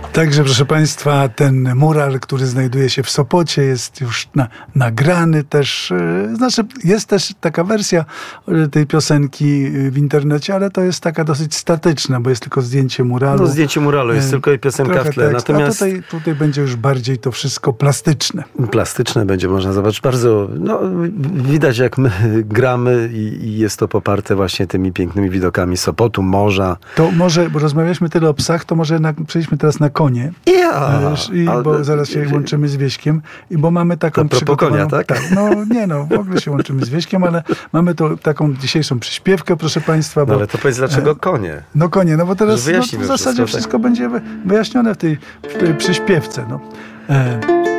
Także, proszę Państwa, ten mural, który znajduje się w Sopocie, jest już nagrany też. Znaczy, jest też taka wersja tej piosenki w internecie, ale to jest taka dosyć statyczna, bo jest tylko zdjęcie muralu. No, zdjęcie muralu, jest tylko i piosenka w tle. Tekst, natomiast a tutaj będzie już bardziej to wszystko plastyczne. Plastyczne będzie, można zobaczyć. Bardzo, widać jak my gramy i jest to poparte właśnie tymi pięknymi widokami Sopotu, morza. To może, bo rozmawialiśmy tyle o psach, to może przejdźmy teraz na konie. Bo zaraz się łączymy z Wieśkiem. I bo mamy taką konia, tak? W ogóle się łączymy z Wieśkiem, ale mamy taką dzisiejszą przyśpiewkę, proszę Państwa. Ale to powiedz, dlaczego konie? Konie, bo teraz w zasadzie wszystko będzie wyjaśnione w tej przyśpiewce.